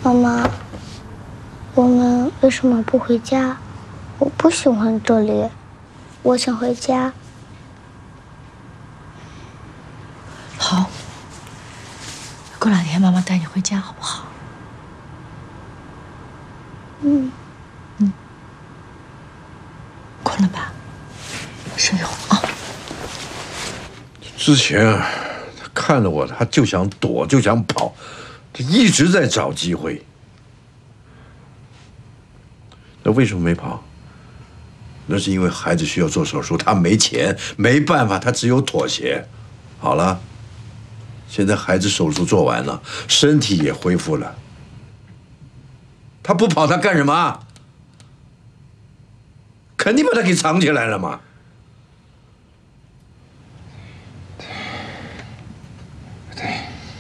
妈妈，我们为什么不回家？我不喜欢这里，我想回家。 好，过2天妈妈带你回家，好不好？ 嗯。 困了吧？睡一会儿啊。 之前啊，他看着我，他就想躲，就想跑，他一直在找机会。那为什么没跑？那是因为孩子需要做手术，他没钱，没办法，他只有妥协。好了，现在孩子手术做完了，身体也恢复了，他不跑，他干什么？肯定把他给藏起来了嘛。 对，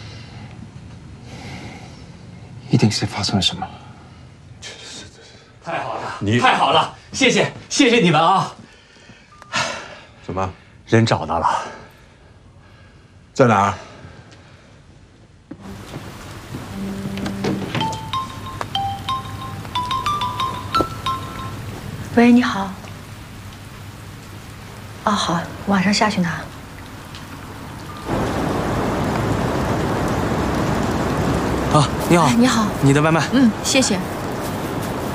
一定是发生了什么。 太好了，太好了，谢谢你们啊！ 怎么？ 人找到了， 在哪儿？ 喂，你好。哦，好，晚上下去拿。 啊，你好， 你好， 你的外卖。 谢谢。